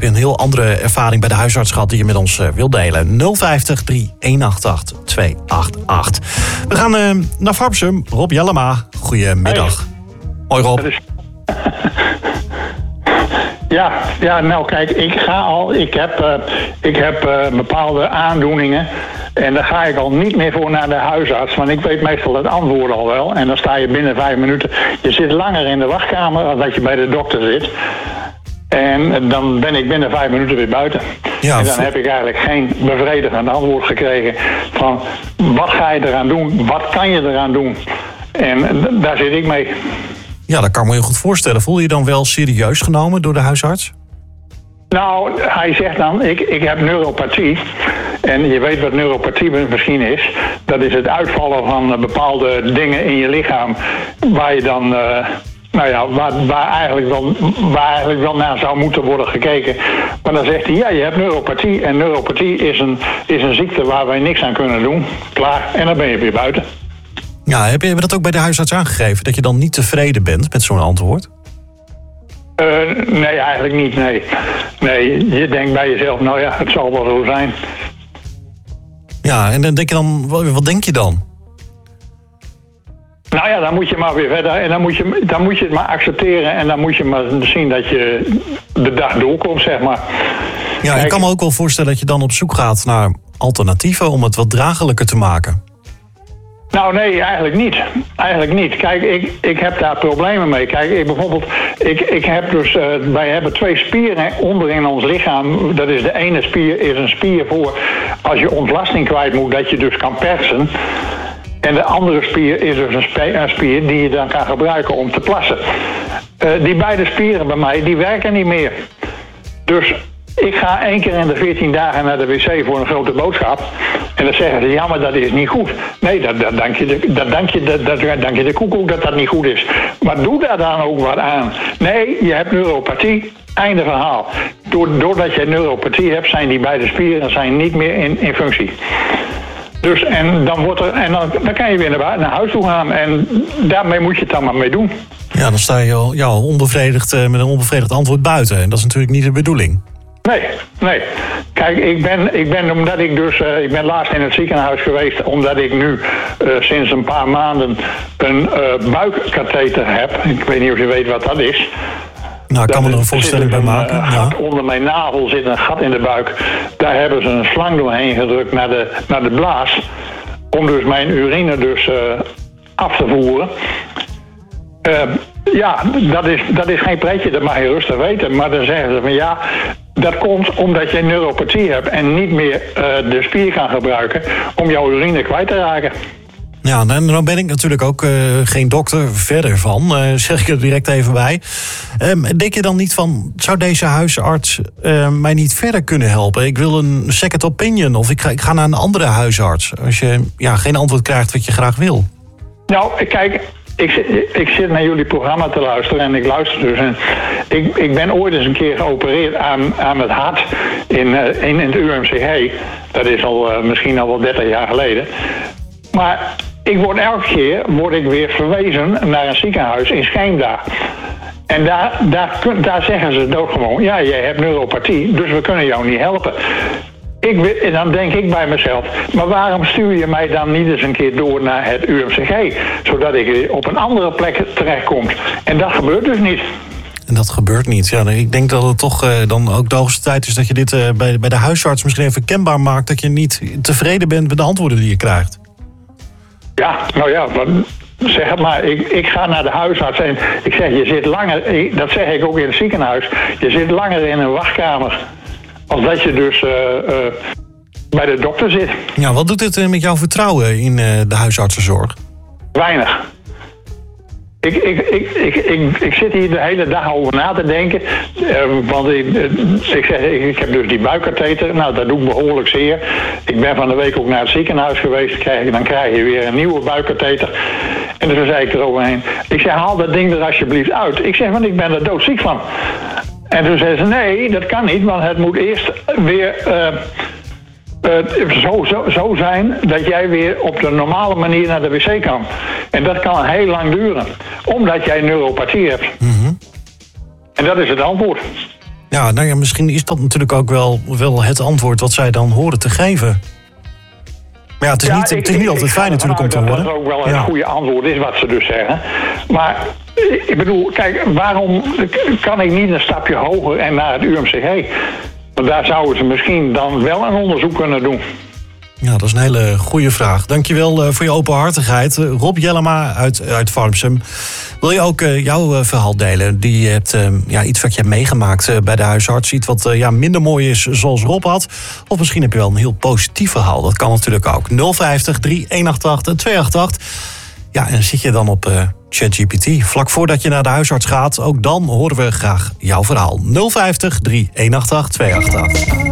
je een heel andere ervaring bij de huisarts gehad die je met ons wilt delen? 050 3188 288. We gaan naar Farmsum. Rob Jellema, goedemiddag. Hey. Hoi Rob. Ja, nou kijk, ik heb bepaalde aandoeningen. En daar ga ik al niet meer voor naar de huisarts. Want ik weet meestal het antwoord al wel. En dan sta je binnen 5 minuten. Je zit langer in de wachtkamer dan dat je bij de dokter zit. En dan ben ik binnen 5 minuten weer buiten. Ja, en dan heb ik eigenlijk geen bevredigend antwoord gekregen. Van wat ga je eraan doen? Wat kan je eraan doen? En daar zit ik mee. Ja, dat kan ik me heel goed voorstellen. Voel je je dan wel serieus genomen door de huisarts? Nou, hij zegt dan, ik heb neuropathie. En je weet wat neuropathie misschien is. Dat is het uitvallen van bepaalde dingen in je lichaam. Waar je dan, waar eigenlijk wel naar zou moeten worden gekeken. Maar dan zegt hij, ja, je hebt neuropathie. En neuropathie is een ziekte waar wij niks aan kunnen doen. Klaar, en dan ben je weer buiten. Ja, heb je dat ook bij de huisarts aangegeven? Dat je dan niet tevreden bent met zo'n antwoord? Nee, eigenlijk niet, nee. Je denkt bij jezelf, nou ja, het zal wel zo zijn. Ja, en dan denk je dan, wat denk je dan? Nou ja, dan moet je maar weer verder en dan moet je het maar accepteren en dan moet je maar zien dat je de dag doorkomt, zeg maar. Ja, kijk, ik kan me ook wel voorstellen dat je dan op zoek gaat naar alternatieven om het wat draaglijker te maken. Nou nee, eigenlijk niet. Kijk, ik heb daar problemen mee. Kijk, ik heb dus, wij hebben 2 spieren onderin ons lichaam. Dat is de ene spier is een spier voor als je ontlasting kwijt moet, dat je dus kan persen. En de andere spier is dus een spier die je dan kan gebruiken om te plassen. Die beide spieren bij mij, die werken niet meer. Dus ik ga 1 keer in de 14 dagen naar de wc voor een grote boodschap. En dan zeggen ze, ja, maar dat is niet goed. Nee, dat dank je de koekoek dat dat niet goed is. Maar doe daar dan ook wat aan. Nee, je hebt neuropathie. Einde verhaal. Doordat je neuropathie hebt, zijn die beide spieren niet meer in functie. Dus en dan kan je weer naar huis toe gaan. En daarmee moet je het dan maar mee doen. Ja, dan sta je al onbevredigd met een onbevredigd antwoord buiten. En dat is natuurlijk niet de bedoeling. Nee. Kijk, ik ben laatst in het ziekenhuis geweest omdat ik nu sinds een paar maanden een buikkatheter heb. Ik weet niet of je weet wat dat is. Nou, ik kan me er een voorstelling bij maken. Onder mijn navel zit een gat in de buik. Daar hebben ze een slang doorheen gedrukt naar de blaas. Om dus mijn urine af te voeren. Ja, dat is geen pretje, dat mag je rustig weten. Maar dan zeggen ze van ja, dat komt omdat je neuropathie hebt en niet meer de spier kan gebruiken om jouw urine kwijt te raken. Ja, nou ben ik natuurlijk ook geen dokter, verder van, zeg ik er direct even bij. Denk je dan niet van, zou deze huisarts mij niet verder kunnen helpen? Ik wil een second opinion of ik ga naar een andere huisarts. Als je geen antwoord krijgt wat je graag wil. Nou, kijk, ik zit naar jullie programma te luisteren en ik luister dus. En ik ben ooit eens een keer geopereerd aan het hart in het UMCG. Dat is misschien al wel 30 jaar geleden. Maar elke keer word ik weer verwezen naar een ziekenhuis in Scheemda. En daar zeggen ze doodgewoon, ja, jij hebt neuropathie, dus we kunnen jou niet helpen. En dan denk ik bij mezelf, maar waarom stuur je mij dan niet eens een keer door naar het UMCG? Zodat ik weer op een andere plek terechtkom. En dat gebeurt dus niet. En dat gebeurt niet. Ja, ik denk dat het toch dan ook de hoogste tijd is dat je dit bij de huisarts misschien even kenbaar maakt. Dat je niet tevreden bent met de antwoorden die je krijgt. Ja, nou ja, zeg het maar. Ik ga naar de huisarts en ik zeg, je zit langer, dat zeg ik ook in het ziekenhuis, je zit langer in een wachtkamer als dat je dus bij de dokter zit. Ja, wat doet dit met jouw vertrouwen in de huisartsenzorg? Weinig. Ik zit hier de hele dag over na te denken. Want ik heb dus die buikkatheter. Nou, dat doe ik behoorlijk zeer. Ik ben van de week ook naar het ziekenhuis geweest. Dan krijg je weer een nieuwe buikkatheter. En toen zei ik eroverheen. Ik zeg, haal dat ding er alsjeblieft uit. Ik zeg, want ik ben er doodziek van. En toen zei ze, nee, dat kan niet. Want het moet eerst weer zo zijn dat jij weer op de normale manier naar de wc kan. En dat kan heel lang duren. Omdat jij neuropathie hebt. Mm-hmm. En dat is het antwoord. Ja, nou ja, misschien is dat natuurlijk ook wel het antwoord wat zij dan horen te geven. Maar ja, het is niet altijd fijn natuurlijk om te horen. Dat ook wel een goede antwoord is wat ze dus zeggen. Maar ik bedoel, kijk, waarom kan ik niet een stapje hoger en naar het UMCG? Want daar zouden ze misschien dan wel een onderzoek kunnen doen. Ja, dat is een hele goede vraag. Dankjewel voor je openhartigheid. Rob Jellema uit Farmsum. Wil je ook jouw verhaal delen? Die hebt iets wat je hebt meegemaakt bij de huisarts. Iets wat minder mooi is zoals Rob had. Of misschien heb je wel een heel positief verhaal. Dat kan natuurlijk ook. 050 3188 en 288. Ja, en zit je dan op ChatGPT? Vlak voordat je naar de huisarts gaat, ook dan horen we graag jouw verhaal. 050 3188 288.